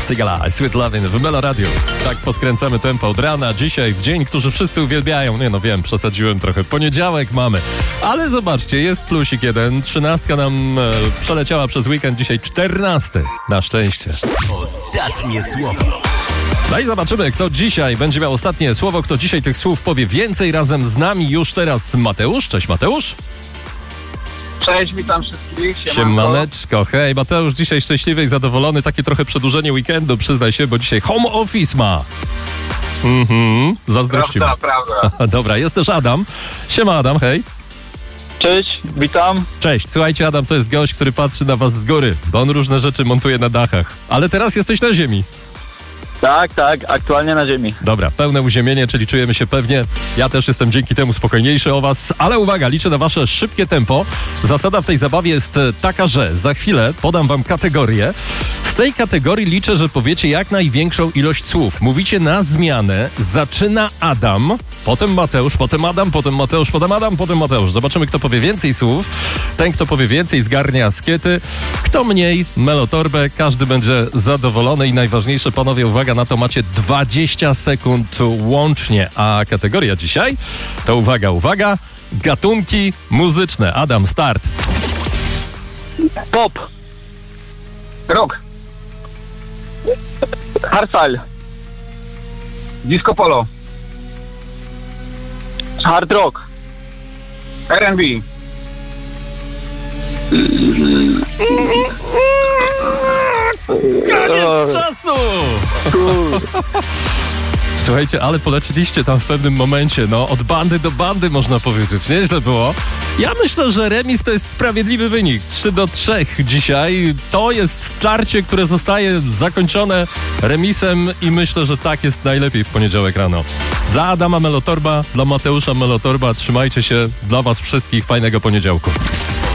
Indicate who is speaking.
Speaker 1: Sigala, Sweet Lovin' w Melo Radio. Tak podkręcamy tempo od rana. Dzisiaj w dzień, który wszyscy uwielbiają. Nie no, wiem, przesadziłem trochę. Poniedziałek mamy. Ale zobaczcie, jest plusik jeden. 13 nam przeleciała przez weekend. Dzisiaj 14. Na szczęście.
Speaker 2: Ostatnie słowo.
Speaker 1: No i zobaczymy, kto dzisiaj będzie miał ostatnie słowo. Kto dzisiaj tych słów powie więcej. Razem z nami już teraz Mateusz. Cześć Mateusz.
Speaker 3: Cześć, witam wszystkich.
Speaker 1: Siemaneczko, hej, Mateusz dzisiaj szczęśliwy i zadowolony, takie trochę przedłużenie weekendu, przyznaj się, bo dzisiaj home office ma. Zazdrościmy.
Speaker 3: Prawda.
Speaker 1: Dobra, jest też Adam. Siema Adam, hej.
Speaker 3: Cześć, witam.
Speaker 1: Cześć, słuchajcie, Adam to jest gość, który patrzy na was z góry, bo on różne rzeczy montuje na dachach. Ale teraz jesteś na ziemi.
Speaker 3: Tak, aktualnie na ziemi.
Speaker 1: Dobra, pełne uziemienie, czyli czujemy się pewnie. Ja też jestem dzięki temu spokojniejszy o was, ale uwaga, liczę na wasze szybkie tempo. Zasada w tej zabawie jest taka, że za chwilę podam wam kategorię. Z tej kategorii liczę, że powiecie jak największą ilość słów. Mówicie na zmianę. Zaczyna Adam, potem Mateusz, potem Adam, potem Mateusz, potem Adam, potem Mateusz. Zobaczymy, kto powie więcej słów. Ten, kto powie więcej, zgarnia askiety. Kto mniej, melotorbę. Każdy będzie zadowolony i najważniejsze, panowie, uwaga, na to macie 20 sekund łącznie. A kategoria dzisiaj to uwaga, gatunki muzyczne. Adam, start.
Speaker 3: Pop. Rock. Hardstyle. Disco polo. Hard rock. R&B.
Speaker 1: Koniec czasu! Słuchajcie, ale poleciliście tam w pewnym momencie, no od bandy do bandy można powiedzieć, nieźle było. Ja myślę, że remis to jest sprawiedliwy wynik, 3-3 dzisiaj. To jest starcie, które zostaje zakończone remisem i myślę, że tak jest najlepiej w poniedziałek rano. Dla Adama melotorba, dla Mateusza melotorba, trzymajcie się, dla was wszystkich fajnego poniedziałku.